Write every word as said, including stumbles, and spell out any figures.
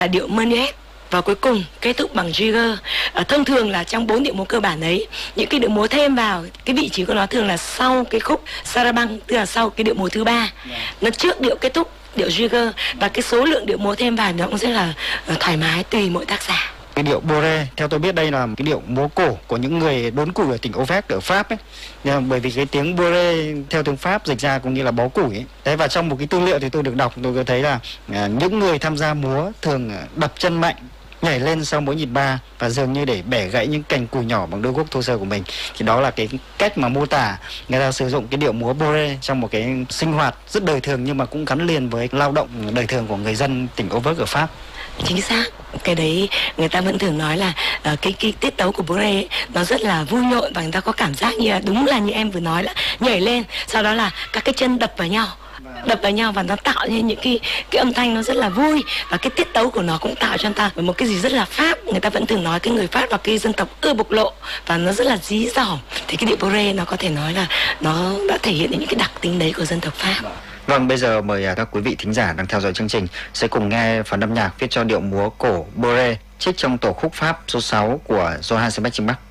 là điệu menuet và cuối cùng kết thúc bằng jigger. À, thông thường là trong bốn điệu múa cơ bản ấy, những cái điệu múa thêm vào cái vị trí của nó thường là sau cái khúc sarabang, tức là sau cái điệu múa thứ ba, nó trước điệu kết thúc điệu jigger, và cái số lượng điệu múa thêm vào nó cũng rất là uh, thoải mái tùy mỗi tác giả. Cái điệu Bourrée, theo tôi biết đây là cái điệu múa cổ của những người đốn củi ở tỉnh Auvergne ở Pháp ấy. Nhưng bởi vì cái tiếng Bourrée theo tiếng Pháp dịch ra cũng như là bó củi ấy. Đấy, và trong một cái tư liệu thì tôi được đọc, tôi có thấy là à, những người tham gia múa thường đập chân mạnh, nhảy lên sau mỗi nhịp ba và dường như để bẻ gãy những cành củi nhỏ bằng đôi guốc thô sơ của mình. Thì đó là cái cách mà mô tả người ta sử dụng cái điệu múa Bourrée trong một cái sinh hoạt rất đời thường nhưng mà cũng gắn liền với lao động đời thường của người dân tỉnh Auvergne ở Pháp. Chính xác, cái đấy người ta vẫn thường nói là uh, cái cái tiết tấu của Bourrée nó rất là vui nhộn, và người ta có cảm giác như là, đúng là như em vừa nói, là nhảy lên, sau đó là các cái chân đập vào nhau, đập vào nhau và nó tạo nên những cái cái âm thanh nó rất là vui, và cái tiết tấu của nó cũng tạo cho người ta một cái gì rất là Pháp. Người ta vẫn thường nói cái người Pháp và cái dân tộc ưa bộc lộ và nó rất là dí dỏm, thì cái điệu Bourrée nó có thể nói là nó đã thể hiện những cái đặc tính đấy của dân tộc Pháp. Vâng, bây giờ mời các quý vị thính giả đang theo dõi chương trình sẽ cùng nghe phần âm nhạc viết cho điệu múa cổ Bourrée trích trong tổ khúc Pháp số sáu của Johann Sebastian Bach.